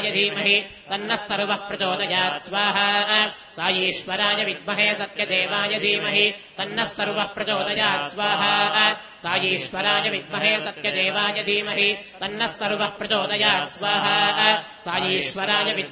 सत्यदेवाय धीमहि तन्नः सर्वः प्रचोदयात् स्वाहा सा ईश्वराय विद्महे सत्यदेवाय धीमहि तन्नः सर्वः प्रचोदयात् स्वाहा सा ईश्वराय विद्महे सत्यदेवाय धीमहि तन्नः सर्वः प्रचोदयात् स्वाहा सा ईश्वराय